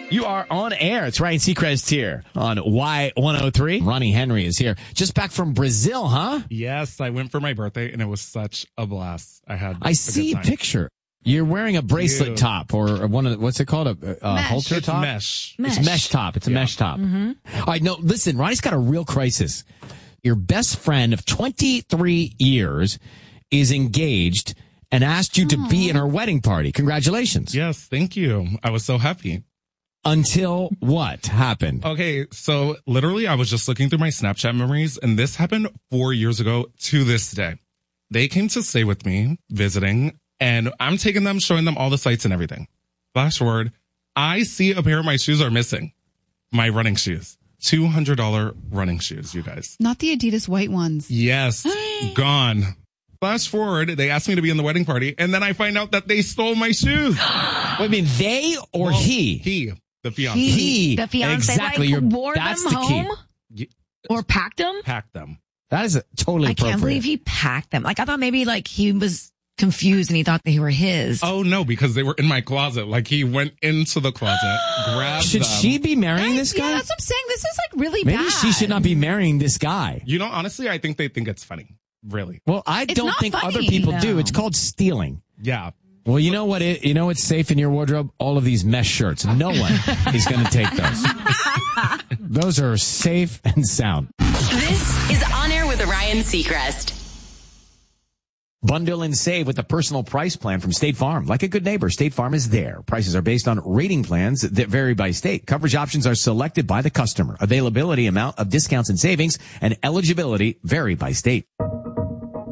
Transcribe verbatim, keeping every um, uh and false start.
You are on air. It's Ryan Seacrest here on Y one oh three. Ronnie Henry is here. Just back from Brazil, huh? Yes, I went for my birthday, and it was such a blast. I had I a see good a time. picture. You're wearing a bracelet Cute. top or one of the, what's it called? A, a Mesh. halter It's top? mesh. Mesh. It's mesh top. It's a Yeah. mesh top. Mm-hmm. All right, no, listen, Ronnie's got a real crisis. Your best friend of twenty-three years is engaged and asked you to be in her wedding party. Congratulations. Yes, thank you. I was so happy. Until what happened? Okay, so literally I was just looking through my Snapchat memories, and this happened four years ago to this day. They came to stay with me, visiting, and I'm taking them, showing them all the sights and everything. Flash forward, I see a pair of my shoes are missing. My running shoes. two hundred dollars running shoes, you guys. Not the Adidas white ones. Yes, gone. Flash forward, they asked me to be in the wedding party, and then I find out that they stole my shoes. Wait, I mean, they or Well, he? He, the fiance. He. The fiance exactly. like You're- wore that's them the key. home Ye- or packed them. Packed them. That is a, totally I appropriate. can't believe he packed them. Like I thought maybe like he was confused and he thought they were his. Oh, no, because they were in my closet. Like, he went into the closet, grabbed Should them. she be marrying I- this yeah, guy? that's what I'm saying. This is like really Maybe bad. she should not be marrying this guy. You know, honestly, I think they think it's funny. Really. Well, I It's don't not think other funny, people do. though. It's called stealing. Yeah. Well, you know what? It, you know what's safe in your wardrobe? All of these mesh shirts. No one is going to take those. Those are safe and sound. This is On Air with Ryan Seacrest. Bundle and save with the personal price plan from State Farm. Like a good neighbor, State Farm is there. Prices are based on rating plans that vary by state. Coverage options are selected by the customer. Availability, amount of discounts and savings, and eligibility vary by state.